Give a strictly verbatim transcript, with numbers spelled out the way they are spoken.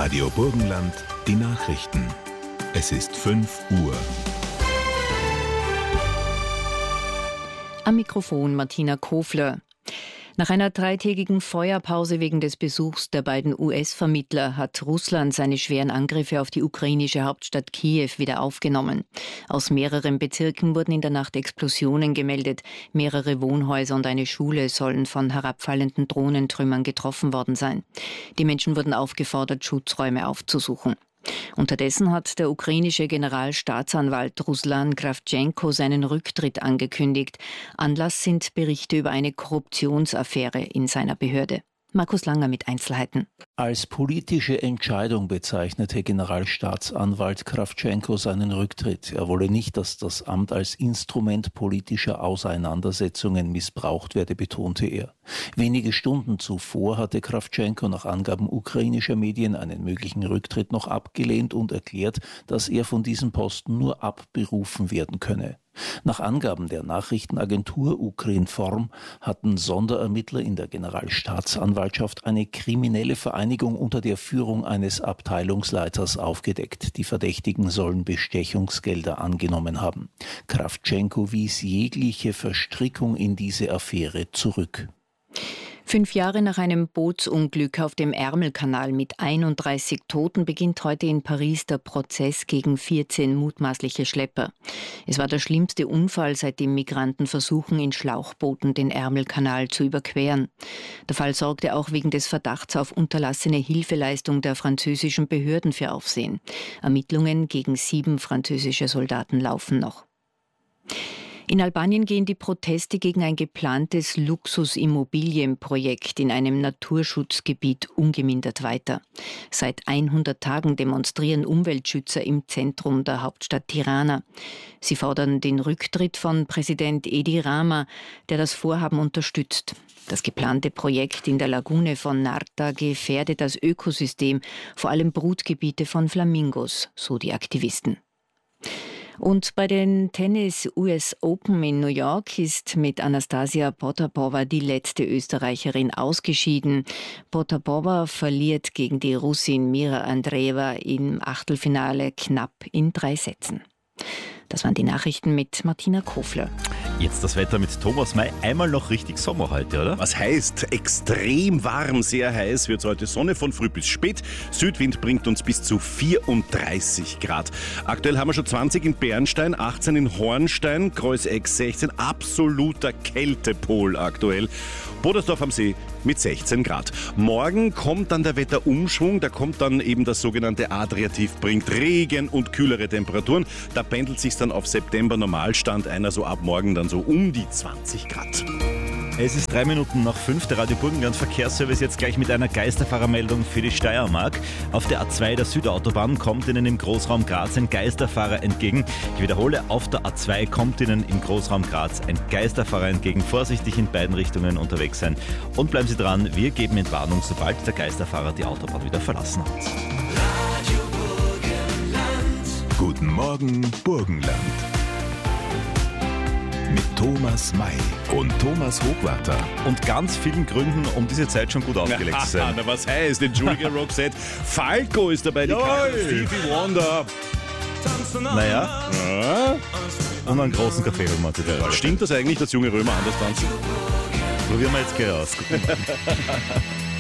Radio Burgenland, die Nachrichten. Es ist fünf Uhr. Am Mikrofon Martina Kofler. Nach einer dreitägigen Feuerpause wegen des Besuchs der beiden U S-Vermittler hat Russland seine schweren Angriffe auf die ukrainische Hauptstadt Kiew wieder aufgenommen. Aus mehreren Bezirken wurden in der Nacht Explosionen gemeldet. Mehrere Wohnhäuser und eine Schule sollen von herabfallenden Drohnentrümmern getroffen worden sein. Die Menschen wurden aufgefordert, Schutzräume aufzusuchen. Unterdessen hat der ukrainische Generalstaatsanwalt Ruslan Krawtschenko seinen Rücktritt angekündigt. Anlass sind Berichte über eine Korruptionsaffäre in seiner Behörde. Markus Langer mit Einzelheiten. Als politische Entscheidung bezeichnete Generalstaatsanwalt Krawtschenko seinen Rücktritt. Er wolle nicht, dass das Amt als Instrument politischer Auseinandersetzungen missbraucht werde, betonte er. Wenige Stunden zuvor hatte Krawtschenko nach Angaben ukrainischer Medien einen möglichen Rücktritt noch abgelehnt und erklärt, dass er von diesem Posten nur abberufen werden könne. Nach Angaben der Nachrichtenagentur Ukrinform hatten Sonderermittler in der Generalstaatsanwaltschaft eine kriminelle Vereinigung unter der Führung eines Abteilungsleiters aufgedeckt. Die Verdächtigen sollen Bestechungsgelder angenommen haben. Krawtschenko wies jegliche Verstrickung in diese Affäre zurück. Fünf Jahre nach einem Bootsunglück auf dem Ärmelkanal mit einunddreißig Toten beginnt heute in Paris der Prozess gegen vierzehn mutmaßliche Schlepper. Es war der schlimmste Unfall, seitdem Migranten versuchen, in Schlauchbooten den Ärmelkanal zu überqueren. Der Fall sorgte auch wegen des Verdachts auf unterlassene Hilfeleistung der französischen Behörden für Aufsehen. Ermittlungen gegen sieben französische Soldaten laufen noch. In Albanien gehen die Proteste gegen ein geplantes Luxusimmobilienprojekt in einem Naturschutzgebiet ungemindert weiter. Seit hundert Tagen demonstrieren Umweltschützer im Zentrum der Hauptstadt Tirana. Sie fordern den Rücktritt von Präsident Edi Rama, der das Vorhaben unterstützt. Das geplante Projekt in der Lagune von Narta gefährdet das Ökosystem, vor allem Brutgebiete von Flamingos, so die Aktivisten. Und bei den Tennis-U S Open in New York ist mit Anastasia Potapova die letzte Österreicherin ausgeschieden. Potapova verliert gegen die Russin Mira Andreeva im Achtelfinale knapp in drei Sätzen. Das waren die Nachrichten mit Martina Kofler. Jetzt das Wetter mit Thomas May. Einmal noch richtig Sommer heute, oder? Was heißt extrem warm, sehr heiß wird es heute. Sonne von früh bis spät. Südwind bringt uns bis zu vierunddreißig Grad. Aktuell haben wir schon zwanzig in Bernstein, achtzehn in Hornstein, Kreuzeck sechzehn. Absoluter Kältepol aktuell. Bodersdorf am See mit sechzehn Grad. Morgen kommt dann der Wetterumschwung. Da kommt dann eben das sogenannte Adriativ, bringt Regen und kühlere Temperaturen. Da pendelt sich dann auf September Normalstand ein, also ab morgen dann so um die zwanzig Grad. Es ist drei Minuten nach fünf, der Radio Burgenland Verkehrsservice jetzt gleich mit einer Geisterfahrermeldung für die Steiermark. Auf der A zwei der Südautobahn kommt Ihnen im Großraum Graz ein Geisterfahrer entgegen. Ich wiederhole, auf der A zwei kommt Ihnen im Großraum Graz ein Geisterfahrer entgegen. Vorsichtig in beiden Richtungen unterwegs sein. Und bleiben Sie dran, wir geben Entwarnung, sobald der Geisterfahrer die Autobahn wieder verlassen hat. Radio Burgenland. Guten Morgen, Burgenland. Mit Thomas May und Thomas Hochwarter. Und ganz vielen Gründen, um diese Zeit schon gut aufgelegt zu sein. Na, was heißt? Entschuldige, Roxette. Falco ist dabei, die Karte Stevie Wonder. Naja, Ja. und einen großen Kaffee holen wir dabei. Stimmt das eigentlich, dass junge Römer anders tanzen? Probieren wir jetzt gleich aus. Guten Morgen.